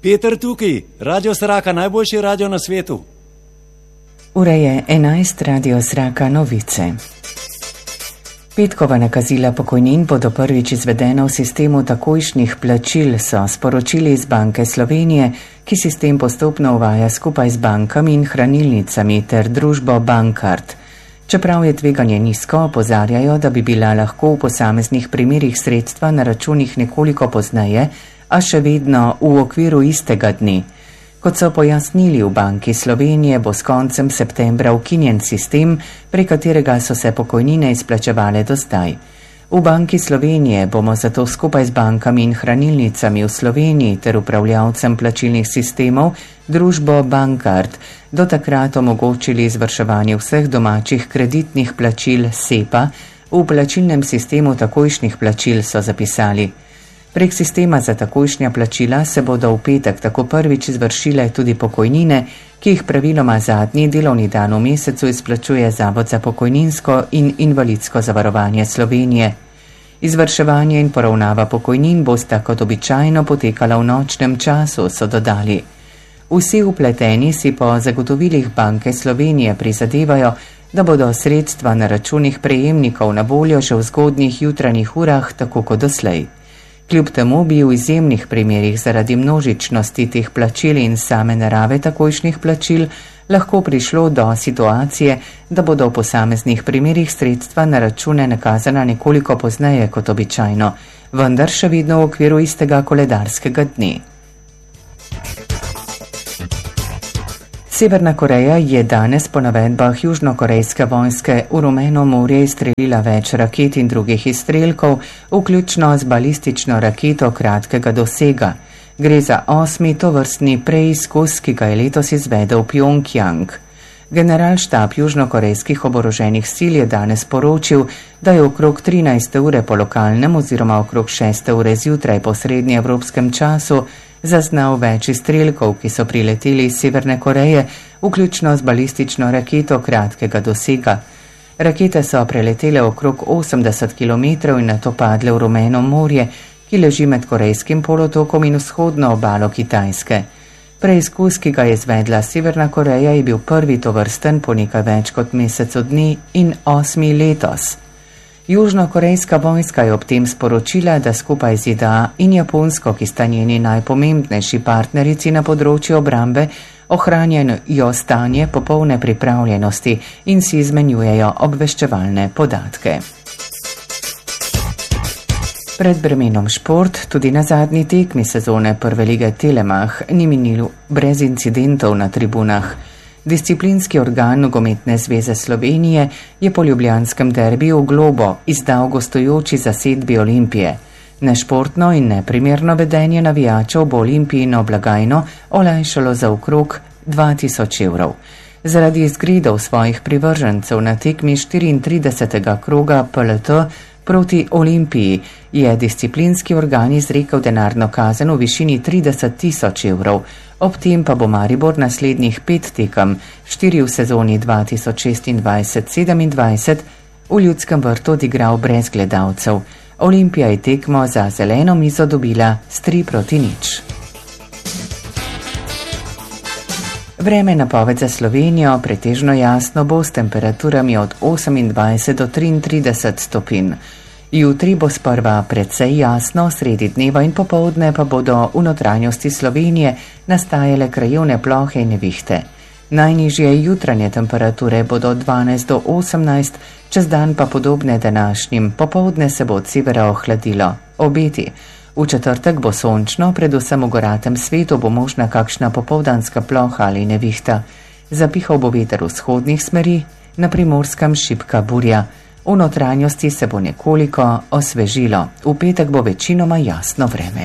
Peter tukaj, Radio Sraka, najboljši radio na svetu. Ura je 11, Radio Sraka novice. Petkova nakazila pokojnin bodo prvič izvedena v sistemu takojšnjih plačil, so sporočili iz Banke Slovenije, ki sistem postopno uvaja skupaj z bankami in hranilnicami ter družbo Bankart. Čeprav je tveganje nizko, opozarjajo, da bi bila lahko v posameznih primerih sredstva na računih nekoliko pozneje, a še vedno v okviru istega dne. Kot so pojasnili v Banki Slovenije, bo s koncem septembra ukinjen sistem, prek katerega so se pokojnine izplačevale do zdaj. V Banki Slovenije bomo zato skupaj z bankami in hranilnicami v Sloveniji ter upravljavcem plačilnih sistemov, družbo Bankart, do takrat omogočili izvrševanje vseh domačih kreditnih plačil SEPA v plačilnem sistemu takojšnjih plačil, so zapisali. Prek sistema za takojšnja plačila se bodo v petek tako prvič izvršile tudi pokojnine, ki jih praviloma zadnji delovni dan v mesecu izplačuje Zavod za pokojninsko in invalidsko zavarovanje Slovenije. Izvrševanje in poravnava pokojnin bosta kot običajno potekala v nočnem času, so dodali. Vsi vpleteni si po zagotovilih Banke Slovenije prizadevajo, da bodo sredstva na računih prejemnikov na voljo že v zgodnjih jutranjih urah, tako kot doslej. Kljub temu bi v izjemnih primerih zaradi množičnosti teh plačil in same narave takojšnjih plačil lahko prišlo do situacije, da bodo v posameznih primerih sredstva na račune nakazana nekoliko pozneje kot običajno, vendar še vedno v okviru istega koledarskega dne. Severna Koreja je danes po navedbah južnokorejske vojske v rumeno morje izstrelila več raket in drugih izstrelkov, vključno z balistično raketo kratkega dosega. Gre za 8. tovrstni preizkus, ki ga je letos izvedel Pjongjang. Generalštab južnokorejskih oboroženih sil je danes poročil, da je okrog 13. ure po lokalnem oziroma okrog 6. ure zjutraj po srednjeevropskem času zaznal več izstrelkov, ki so prileteli iz Severne Koreje, vključno z balistično raketo kratkega dosega. Rakete so preletele okrog 80 km in nato padle v rumeno morje, ki leži med Korejskim polotokom in vzhodno obalo Kitajske. Preizkus, ki ga je izvedla Severna Koreja, je bil prvi tovrsten po nekaj več kot mesecu dni in 8. letos. Južnokorejska vojska je ob tem sporočila, da skupaj z ZDA in Japonsko, ki sta njeni najpomembnejši partnerici na področju obrambe, ohranjajo stanje popolne pripravljenosti in si izmenjujejo obveščevalne podatke. Pred bremenom šport, tudi na zadnji tekmi sezone prve lige Telemach, ni minilo brez incidentov na tribunah. Disciplinski organ Nogometne zveze Slovenije je po ljubljanskem derbiju v Globo izdal gostujoči zasedbi Olimpije. Nešportno in neprimerno vedenje navijačev bo Olimpijino blagajno olajšalo za okrog 2000 evrov. Zaradi izgredov svojih privržencev na tekmi 34. kroga PLT proti Olimpiji je disciplinski organ izrekel denarno kazen v višini 30 000 evrov. Ob tem pa bo Maribor naslednjih 5 tekem, 4 v sezoni 2026-27, v Ljudskem vrtu odigral brez gledalcev. Olimpija je tekmo za zeleno mizo dobila s 3-0. Vreme napoved za Slovenijo pretežno jasno bo s temperaturami od 28 do 33 stopinj. Jutri bo sprva precej jasno, sredi dneva in popoldne pa bodo v notranjosti Slovenije nastajale krajevne plohe in nevihte. Najnižje jutranje temperature bodo 12 do 18, čez dan pa podobne današnjim, popoldne se bo od severa ohladilo. Obeti. V četrtek bo sončno, predvsem v goratem svetu bo možna kakšna popoldanska ploha ali nevihta. Zapihal bo veter vzhodnih smeri, na Primorskem šibka burja. V notranjosti se bo nekoliko osvežilo. V petek bo večinoma jasno vreme.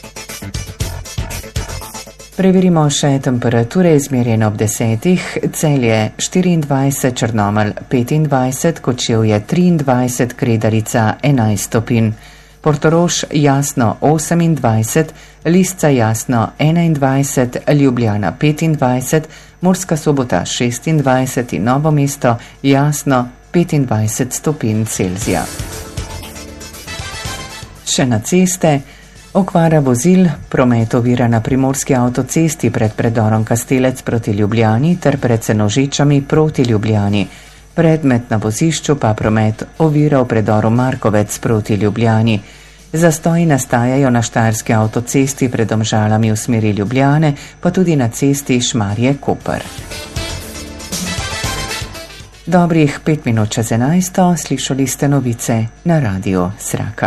Preverimo še temperature izmerjene ob 10. Celje 24, Črnomelj 25, Kočevje 23, Kredarica 11 stopinj. Portorož jasno 28, Lisca jasno 21, Ljubljana 25, Murska Sobota 26 in Novo mesto jasno 25 stopinj Celzija. Še na ceste. Okvara vozil, promet ovira na primorski avtocesti pred predorom Kastelec proti Ljubljani ter pred Senožečami proti Ljubljani. Predmet na vozišču pa promet ovira v predoru Markovec proti Ljubljani. Zastoji nastajajo na štajerski avtocesti pred Domžalami v smeri Ljubljane, pa tudi na cesti Šmarje-Koper. Dobrih 5 minut čez 11 slišali ste novice na Radiu Sraka.